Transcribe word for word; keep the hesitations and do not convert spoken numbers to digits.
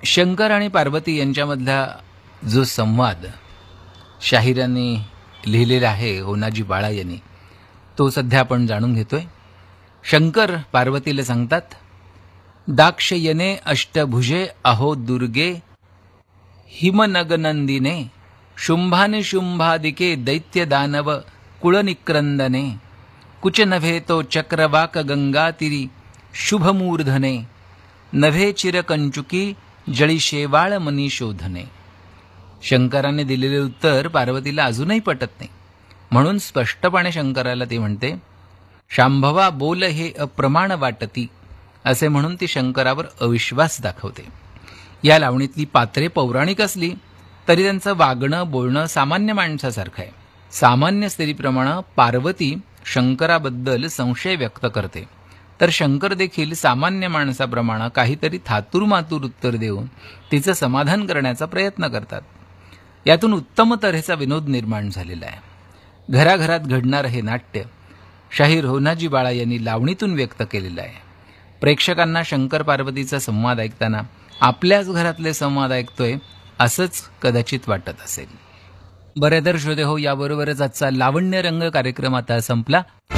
शंकर आणि पार्वती यांच्यामधला जो संवाद शाहिरांनी लिहिलेला आहे होनाजी बाळा यांनी, तो सध्या आपण जाणून घेतोय. शंकर पार्वतीला सांगतात, दाक्षयने अष्टभुजे अहो दुर्गे हिमनगनंदिने शुंभाने शुंभादिके दैत्य दानव कुळनिक्रंदने कुच नभे तो चक्रवाक गंगातिरी शुभमूर्धने नभे चिरकंचुकी जळी शेवाळ मनी शोधने. शंकराने दिलेले उत्तर पार्वतीला अजूनही पटत नाही, म्हणून स्पष्टपणे शंकराला ती म्हणते, शांभवा बोल हे अप्रमाण वाटती, असे म्हणून ती शंकरावर अविश्वास दाखवते. या लावणीतली पात्रे पौराणिक असली तरी त्यांचं वागणं बोलणं सामान्य माणसासारखं आहे. सामान्य स्त्रीप्रमाणे पार्वती शंकराबद्दल संशय व्यक्त करते, तर शंकर देखील सामान्य माणसाप्रमाणे काहीतरी थातूरमातूर उत्तर देऊन तिचं समाधान करण्याचा प्रयत्न करतात. यातून उत्तम तऱ्हेचा विनोद निर्माण झालेला आहे. घराघरात घडणारं हे नाट्य शाहीर होनाजी बाळा यांनी लावणीतून व्यक्त केलेलं आहे. प्रेक्षकांना शंकर पार्वतीचा संवाद ऐकताना आपल्याच घरातले संवाद ऐकतोय असंच कदाचित वाटत असेल. बरे तर श्रोते हो, याबरोबरच आजचा लावण्य रंग कार्यक्रम आता संपला.